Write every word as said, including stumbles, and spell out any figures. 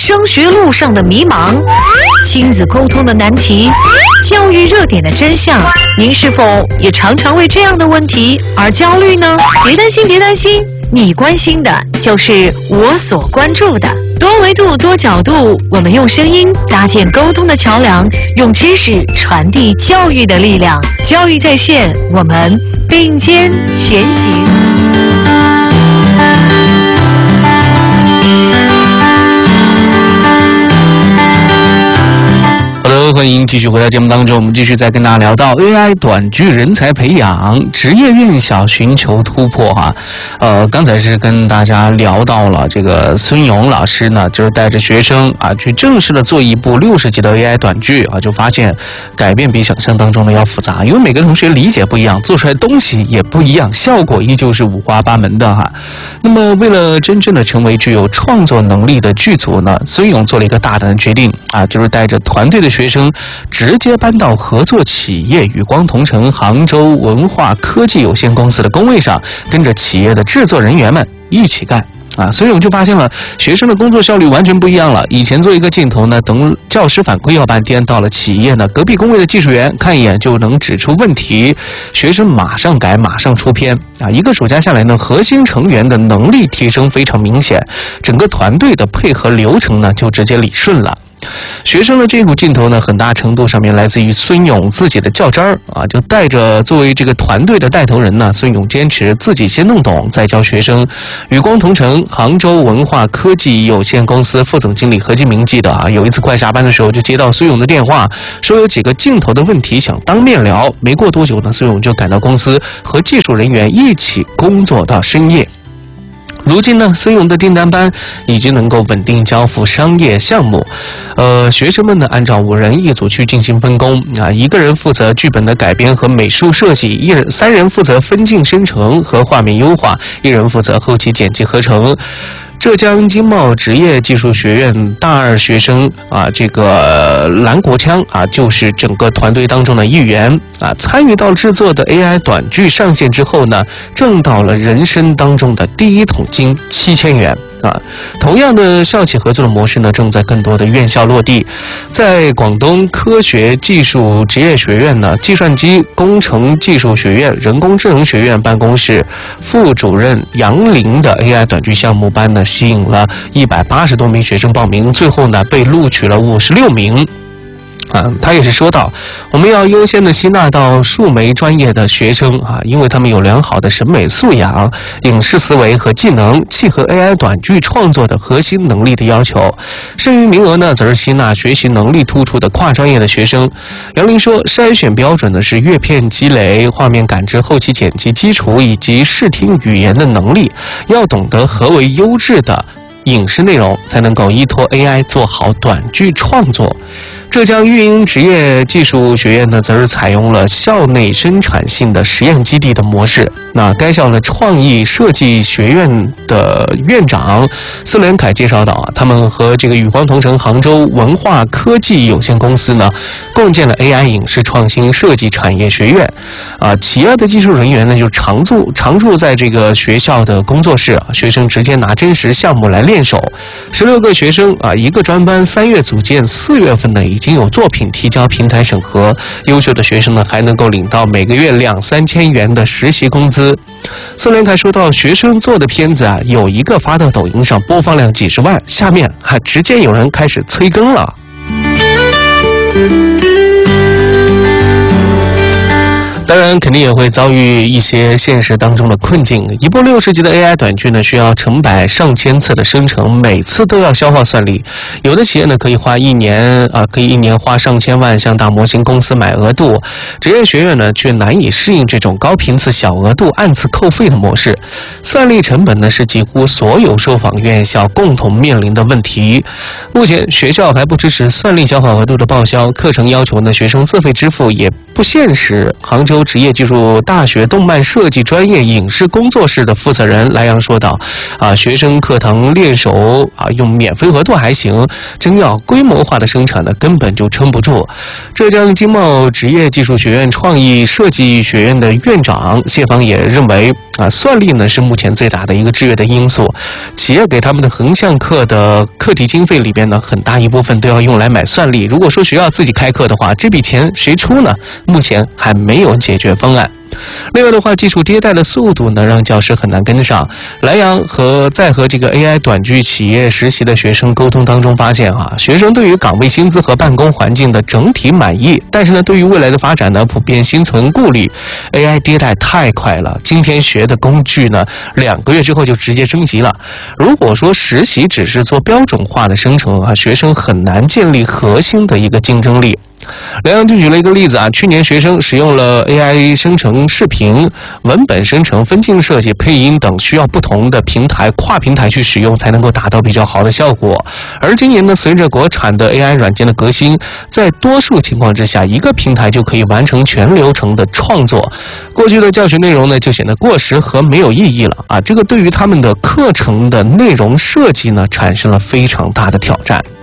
升学路上的迷茫，亲子沟通的难题，教育热点的真相，您是否也常常为这样的问题而焦虑呢？别担心，别担心，你关心的就是我所关注的。多维度、多角度，我们用声音搭建沟通的桥梁，用知识传递教育的力量。教育在线，我们并肩前行。 欢迎继续回到节目当中，我们继续再跟大家聊到 A I 短剧人才培养，职业院校寻求突破哈。呃，刚才是跟大家聊到了这个孙勇老师呢，就是带着学生啊去正式的做一部六十集的 A I 短剧啊，就发现改变比想象当中的要复杂，因为每个同学理解不一样，做出来东西也不一样，效果依旧是五花八门的哈。那么为了真正的成为具有创作能力的剧组呢，孙勇做了一个大胆的决定啊，就是带着团队的学生直接搬到合作企业宇光同城杭州文化科技有限公司的工位上，跟着企业的制作人员们一起干啊。孙勇就发现了学生的工作效率完全不一样了。以前做一个镜头呢，等教师反馈要半天，到了企业呢，隔壁工位的技术员看一眼就能指出问题，学生马上改，马上出片啊。一个暑假下来呢，核心成员的能力提升非常明显，整个团队的配合流程呢就直接理顺了。学生的这股劲头呢，很大程度上面来自于孙勇自己的较真儿啊，就带着作为这个团队的带头人呢，孙勇坚持自己先弄懂，再教学生。宇光同城杭州文化科技有限公司副总经理何金明记得啊，有一次快下班的时候就接到孙勇的电话，说有几个镜头的问题想当面聊。没过多久呢，孙勇就赶到公司和技术人员一起工作到深夜。如今呢，孙勇的订单班已经能够稳定交付商业项目，呃，学生们呢按照五人一组去进行分工啊，一个人负责剧本的改编和美术设计，一人三人负责分镜生成和画面优化，一人负责后期剪辑合成。浙江经贸职业技术学院大二学生啊，这个蓝国强啊，就是整个团队当中的一员啊。参与到制作的 A I 短剧上线之后呢，挣到了人生当中的第一桶金七千元啊。同样的校企合作的模式呢，正在更多的院校落地。在广东科学技术职业学院呢，计算机工程技术学院人工智能学院办公室副主任杨林的 A I 短剧项目班呢，吸引了一百八十多名学生报名，最后呢被录取了五十六名。啊，他也是说到，我们要优先的吸纳到数媒专业的学生啊，因为他们有良好的审美素养、影视思维和技能，契合 A I 短剧创作的核心能力的要求。剩余名额呢，则是吸纳学习能力突出的跨专业的学生。杨林说，筛选标准呢是阅片积累、画面感知、后期剪辑基础以及视听语言的能力，要懂得何为优质的影视内容，才能够依托 A I 做好短剧创作。浙江育英职业技术学院呢，则是采用了校内生产性的实验基地的模式。那该校的创意设计学院的院长司连凯介绍到啊，他们和这个宇光同城杭州文化科技有限公司呢，共建了 A I 影视创新设计产业学院。啊，企业的技术人员呢，就常驻常驻在这个学校的工作室，学生直接拿真实项目来练手。十六个学生啊，一个专班，三月组建，四月份呢已经有作品提交平台审核。优秀的学生呢，还能够领到每个月两三千元的实习工资。孙连凯说到，学生做的片子啊，有一个发到抖音上，播放量几十万，下面还直接有人开始催更了。当然肯定也会遭遇一些现实当中的困境。一部六十集的 A I 短剧呢，需要成百上千次的生成，每次都要消耗算力。有的企业呢可以花一年啊，可以一年花上千万向大模型公司买额度，职业学院呢却难以适应这种高频次、小额度、按次扣费的模式。算力成本呢是几乎所有受访院校共同面临的问题。目前学校还不支持算力消耗额度的报销，课程要求呢学生自费支付也不现实。杭州州职业技术大学动漫设计专业影视工作室的负责人莱阳说道：“啊，学生课堂练手啊，用免费合作还行，真要规模化的生产呢，根本就撑不住。”浙江经贸职业技术学院创意设计学院的院长谢芳也认为，啊，算力呢是目前最大的一个制约的因素。企业给他们的横向课的课题经费里边呢，很大一部分都要用来买算力。如果说学校自己开课的话，这笔钱谁出呢？目前还没有解决方案。另外的话，技术迭代的速度呢，让教师很难跟上。莱阳和在和这个 A I 短剧企业实习的学生沟通当中发现啊，学生对于岗位薪资和办公环境的整体满意，但是呢，对于未来的发展呢，普遍心存顾虑。A I 迭代太快了，今天学的工具呢，两个月之后就直接升级了。如果说实习只是做标准化的生成啊，学生很难建立核心的一个竞争力。莱阳就举了一个例子啊，去年学生使用了 A I 生成视频、文本生成、分镜设计、配音等，需要不同的平台跨平台去使用，才能够达到比较好的效果。而今年呢，随着国产的 A I 软件的革新，在多数情况之下，一个平台就可以完成全流程的创作。过去的教学内容呢，就显得过时和没有意义了啊！这个对于他们的课程的内容设计呢，产生了非常大的挑战。